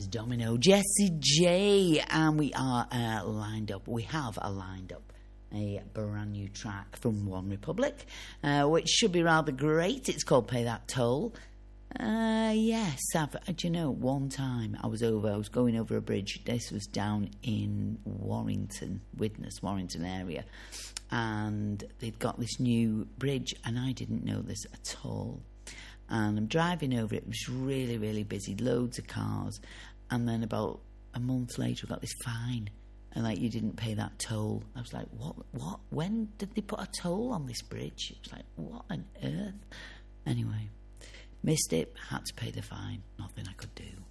Domino, Jessie J, and we are lined up. We have lined up a brand new track from One Republic, which should be rather great. It's called "Pay That Toll." Yes, do you know, one time I was going over a bridge. This was down in Warrington, Widnes, Warrington area, and they'd got this new bridge, and I didn't know this at all. And I'm driving over it. It was really, really busy, loads of cars. And then about a month later, I got this fine. And, like, you didn't pay that toll. I was like, what? When did they put a toll on this bridge? It was like, what on earth? Anyway, missed it, had to pay the fine. Nothing I could do.